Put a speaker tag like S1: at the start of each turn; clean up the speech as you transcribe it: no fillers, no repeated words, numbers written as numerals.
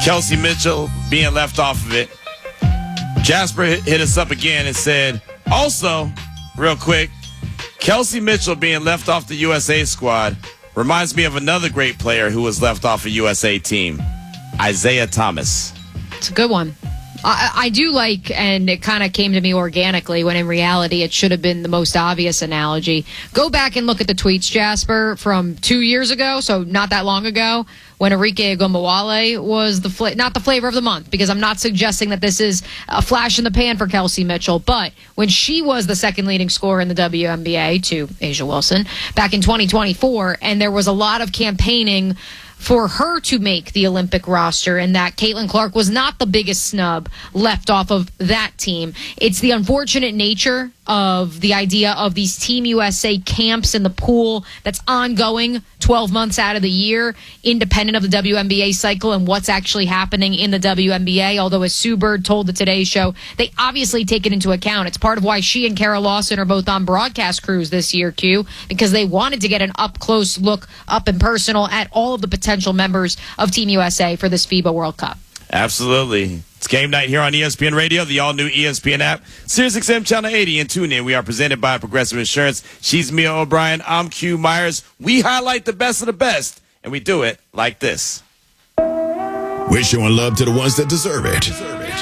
S1: Kelsey Mitchell being left off of it. Jasper hit us up again and said, also, real quick, Kelsey Mitchell being left off the USA squad reminds me of another great player who was left off a USA team, Isaiah Thomas.
S2: It's a good one. I do like, and it kind of came to me organically when in reality it should have been the most obvious analogy. Go back and look at the tweets, Jasper, from 2 years ago, so not that long ago, when Enrique Ogunbowale was not the flavor of the month, because I'm not suggesting that this is a flash in the pan for Kelsey Mitchell, but when she was the second leading scorer in the WNBA to A'ja Wilson back in 2024, and there was a lot of campaigning for her to make the Olympic roster, and that Caitlin Clark was not the biggest snub left off of that team. It's the unfortunate nature of the idea of these Team USA camps in the pool that's ongoing 12 months out of the year, independent of the WNBA cycle and what's actually happening in the WNBA. Although, as Sue Bird told the Today Show, they obviously take it into account. It's part of why she and Kara Lawson are both on broadcast crews this year, Q, because they wanted to get an up-close look, up and personal, at all of the potential members of Team USA for this FIBA World Cup.
S1: Absolutely. It's game night here on ESPN Radio, the all-new ESPN app, SiriusXM Channel 80, and tune in. We are presented by Progressive Insurance. She's Mia O'Brien. I'm Q Myers. We highlight the best of the best, and we do it like this.
S3: We're showing love to the ones that deserve it.